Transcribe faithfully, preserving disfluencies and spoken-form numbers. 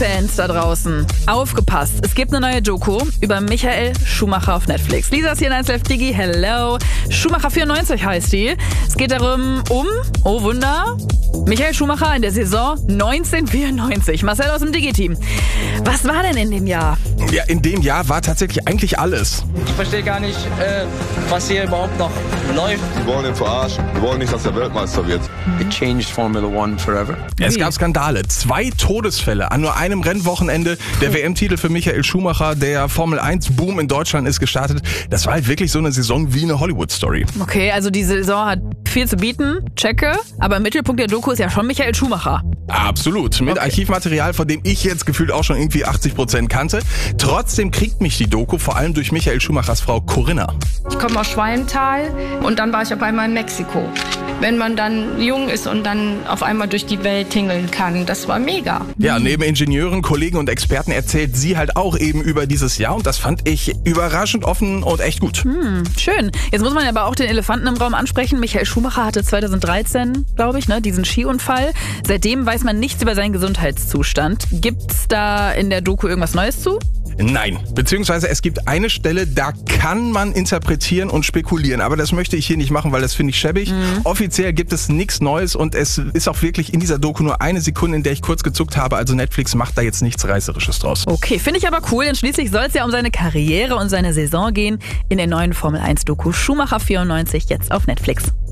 Rennfans da draußen, aufgepasst. Es gibt eine neue Doku über Michael Schumacher auf Netflix. Lisa ist hier in eins Live Digi. Hello. Schumacher vierundneunzig heißt die. Es geht darum um, oh Wunder, Michael Schumacher in der Saison neunzehnhundertvierundneunzig. Marcel aus dem Digi-Team. Was war denn in dem Jahr? Ja, in dem Jahr war tatsächlich eigentlich alles. Ich verstehe gar nicht, äh, was hier überhaupt noch läuft. Wir wollen ihn verarschen. Wir wollen nicht, dass er Weltmeister wird. It changed Formula One forever. Es gab Skandale. Zwei Todesfälle an nur einem Rennwochenende. Der W M-Titel für Michael Schumacher, der Formel eins Boom in Deutschland ist gestartet. Das war halt wirklich so eine Saison wie eine Hollywood-Story. Okay, also die Saison hat viel zu bieten, checke, aber im Mittelpunkt der Doku ist ja schon Michael Schumacher. Absolut. Mit Okay. Archivmaterial, von dem ich jetzt gefühlt auch schon irgendwie achtzig Prozent kannte. Trotzdem kriegt mich die Doku vor allem durch Michael Schumachers Frau Corinna. Ich komme aus Schwalmtal und dann war ich auf einmal in Mexiko. Wenn man dann jung ist und dann auf einmal durch die Welt tingeln kann, das war mega. Ja, neben Ingenieuren, Kollegen und Experten erzählt sie halt auch eben über dieses Jahr und das fand ich überraschend offen und echt gut. Hm, schön. Jetzt muss man aber auch den Elefanten im Raum ansprechen. Michael Schumacher hatte zweitausenddreizehn, glaube ich, ne, diesen Skiunfall. Seitdem weiß man nichts über seinen Gesundheitszustand. Gibt's da in der Doku irgendwas Neues zu? Nein, beziehungsweise es gibt eine Stelle, da kann man interpretieren und spekulieren, aber das möchte ich hier nicht machen, weil das finde ich schäbig. Mhm. Offiziell gibt es nichts Neues und es ist auch wirklich in dieser Doku nur eine Sekunde, in der ich kurz gezuckt habe, also Netflix macht da jetzt nichts Reißerisches draus. Okay, finde ich aber cool, denn schließlich soll es ja um seine Karriere und seine Saison gehen in der neuen Formel eins Doku Schumacher vierundneunzig jetzt auf Netflix.